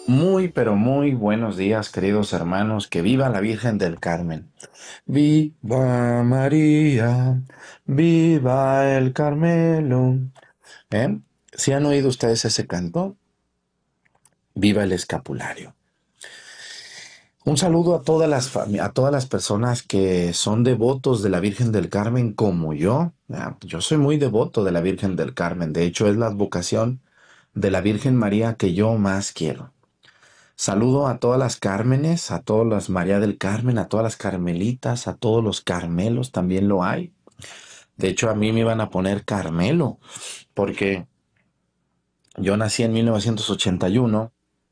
Muy, pero muy buenos días, queridos hermanos. Que viva la Virgen del Carmen. Viva María, viva el Carmelo. ¿Eh? ¿Si han oído ustedes ese canto? Viva el escapulario. Un saludo a a todas las personas que son devotos de la Virgen del Carmen como yo. Yo soy muy devoto de la Virgen del Carmen. De hecho, es la advocación de la Virgen María que yo más quiero. Saludo a todas las Cármenes, a todas las María del Carmen, a todas las Carmelitas, a todos los Carmelos, también lo hay. De hecho, a mí me iban a poner Carmelo, porque yo nací en 1981,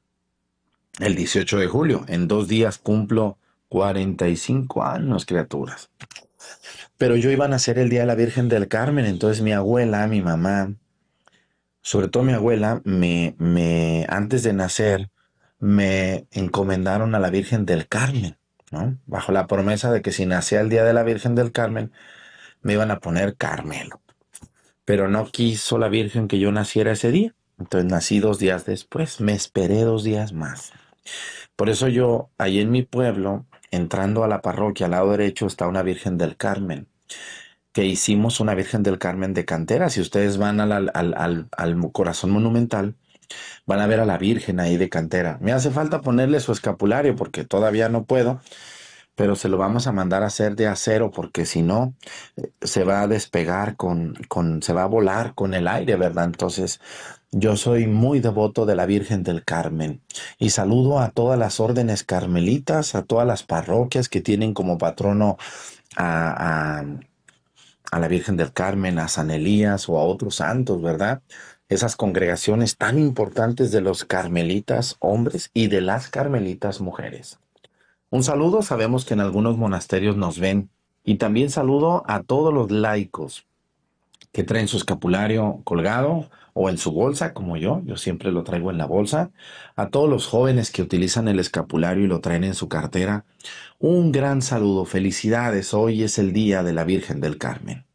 el 18 de julio. En 2 días cumplo 45 años, criaturas. Pero yo iba a nacer el día de la Virgen del Carmen, entonces mi abuela, mi mamá, sobre todo mi abuela, antes de nacer, me encomendaron a la Virgen del Carmen, ¿no? Bajo la promesa de que si nacía el día de la Virgen del Carmen, me iban a poner Carmelo. Pero no quiso la Virgen que yo naciera ese día. Entonces nací 2 días después, me esperé 2 días más. Por eso yo, ahí en mi pueblo, entrando a la parroquia, al lado derecho está una Virgen del Carmen, que hicimos una Virgen del Carmen de cantera. Si ustedes van al Corazón Monumental, van a ver a la Virgen ahí de cantera. Me hace falta ponerle su escapulario porque todavía no puedo, pero se lo vamos a mandar a hacer de acero porque si no, se va a despegar se va a volar con el aire, ¿verdad? Entonces, yo soy muy devoto de la Virgen del Carmen y saludo a todas las órdenes carmelitas, a todas las parroquias que tienen como patrono a, a a la Virgen del Carmen, a San Elías o a otros santos, ¿verdad? Esas congregaciones tan importantes de los carmelitas hombres y de las carmelitas mujeres. Un saludo, sabemos que en algunos monasterios nos ven, y también saludo a todos los laicos que traen su escapulario colgado o en su bolsa, como yo siempre lo traigo en la bolsa, a todos los jóvenes que utilizan el escapulario y lo traen en su cartera. Un gran saludo, felicidades, hoy es el día de la Virgen del Carmen.